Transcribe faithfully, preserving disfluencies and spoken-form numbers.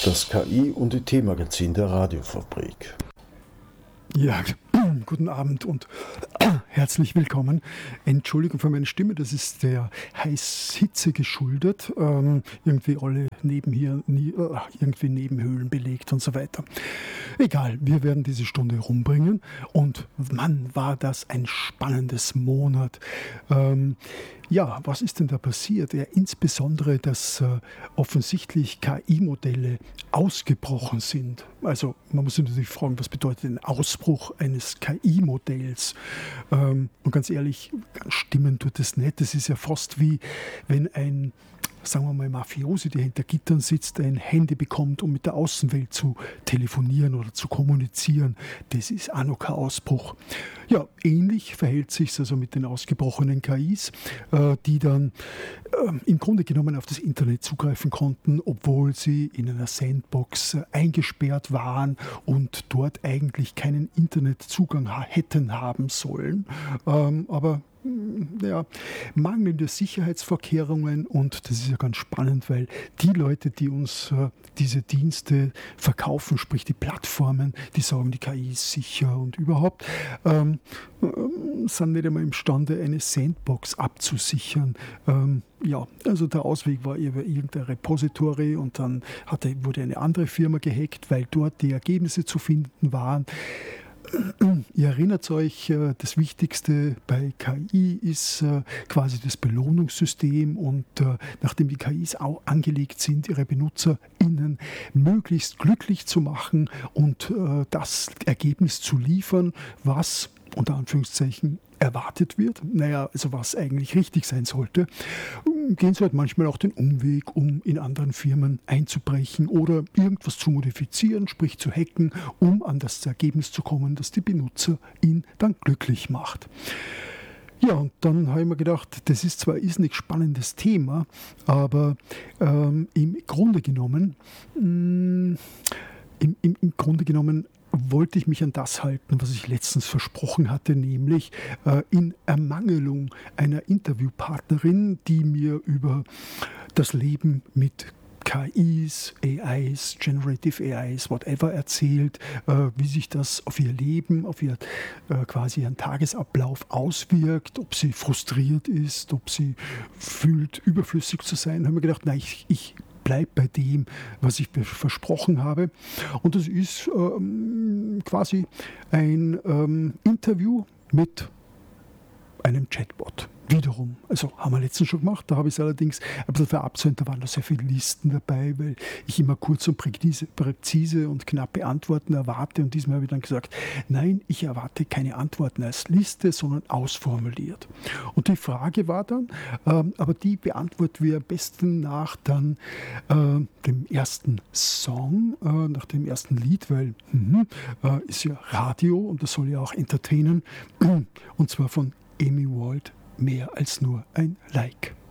Das K I- und I T-Magazin der Radiofabrik. Ja, guten Abend und herzlich willkommen. Entschuldigung für meine Stimme, das ist der Heißhitze geschuldet. Ähm, irgendwie alle neben hier, nie, äh, irgendwie Nebenhöhlen belegt und so weiter. Egal, wir werden diese Stunde rumbringen und Mann, war das ein spannendes Monat. Ähm, ja, was ist denn da passiert? Ja, insbesondere, dass äh, offensichtlich K I-Modelle ausgebrochen sind. Also man muss sich natürlich fragen, was bedeutet ein Ausbruch eines K I-Modells? Ähm, und ganz ehrlich, ganz stimmen tut es nicht. Das ist ja fast wie, wenn ein, sagen wir mal, Mafiosi, der hinter Gittern sitzt, ein Handy bekommt, um mit der Außenwelt zu telefonieren oder zu kommunizieren. Das ist auch noch kein Ausbruch. Ja, ähnlich verhält sich es also mit den ausgebrochenen K Is, äh, die dann äh, im Grunde genommen auf das Internet zugreifen konnten, obwohl sie in einer Sandbox äh, eingesperrt waren und dort eigentlich keinen Internetzugang ha- hätten haben sollen. Ähm, aber ja, mangelnde Sicherheitsvorkehrungen, und das ist ja ganz spannend, weil die Leute, die uns äh, diese Dienste verkaufen, sprich die Plattformen, die sagen, die K I ist sicher und überhaupt, ähm, äh, sind nicht einmal imstande, eine Sandbox abzusichern. Ähm, ja, also der Ausweg war über irgendein Repository und dann hatte, wurde eine andere Firma gehackt, weil dort die Ergebnisse zu finden waren. Ihr erinnert euch, das Wichtigste bei K I ist quasi das Belohnungssystem, und nachdem die K Is auch angelegt sind, ihre BenutzerInnen möglichst glücklich zu machen und das Ergebnis zu liefern, was unter Anführungszeichen erwartet wird, naja, also was eigentlich richtig sein sollte, gehen sie halt manchmal auch den Umweg, um in anderen Firmen einzubrechen oder irgendwas zu modifizieren, sprich zu hacken, um an das Ergebnis zu kommen, dass die Benutzer ihn dann glücklich macht. Ja, und dann habe ich mir gedacht, das ist zwar ein nicht spannendes Thema, aber ähm, im Grunde genommen, mh, im, im, im Grunde genommen wollte ich mich an das halten, was ich letztens versprochen hatte, nämlich äh, in Ermangelung einer Interviewpartnerin, die mir über das Leben mit K Is, A Is, Generative A Is, whatever erzählt, äh, wie sich das auf ihr Leben, auf ihr äh, quasi ihren Tagesablauf auswirkt, ob sie frustriert ist, ob sie fühlt, überflüssig zu sein. Haben wir gedacht, nein, ich, ich bleibt bei dem, was ich versprochen habe. Und das ist ähm, quasi ein ähm, Interview mit einem Chatbot. Wiederum, also haben wir letztens schon gemacht, da habe ich es allerdings ein bisschen verabsäumt, da waren da sehr viele Listen dabei, weil ich immer kurz und präzise, präzise und knappe Antworten erwarte, und diesmal habe ich dann gesagt, nein, ich erwarte keine Antworten als Liste, sondern ausformuliert. Und die Frage war dann, ähm, aber die beantworten wir am besten nach dann äh, dem ersten Song, äh, nach dem ersten Lied, weil hm, äh, ist ja Radio und das soll ja auch entertainen, und zwar von Amy Wald, mehr als nur ein Like.